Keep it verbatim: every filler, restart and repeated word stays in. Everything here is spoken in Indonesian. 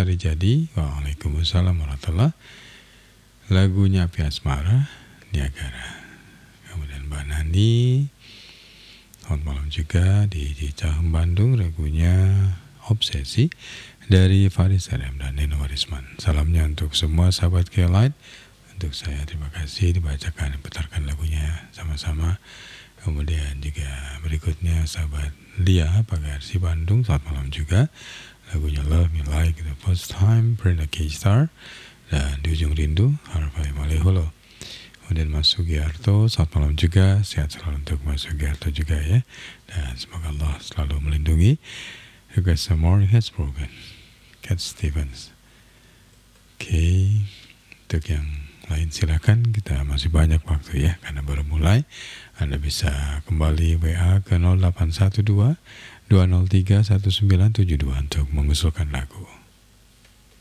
Sarijadi. Waalaikumsalam warahmatullahi. Lagunya Api Asmara, Niagara. Kemudian Mbak Nani, selamat malam juga di Cicahem Bandung, lagunya Obsesi dari Faris Adam dan Nino Warisman. Salamnya untuk semua sahabat K-Light. Untuk saya terima kasih dibacakan, diputarkan lagunya sama-sama. Kemudian juga berikutnya sahabat Lia Pagarsi Bandung, selamat malam juga. Lagunya Love Me Like the First Time, Brenda K-Star. Dan di ujung rindu, Harvey Maleholo. Kemudian Mas Sugiarto, selamat malam juga. Sehat selalu untuk Mas Sugiarto juga ya. Dan semoga Allah selalu melindungi. Because the morning has broken. Cat Stevens. Oke, okay. Untuk yang lain silakan, kita masih banyak waktu ya, karena baru mulai. Anda bisa kembali W A ke nol delapan satu dua dua nol tiga satu sembilan tujuh dua untuk mengusulkan lagu.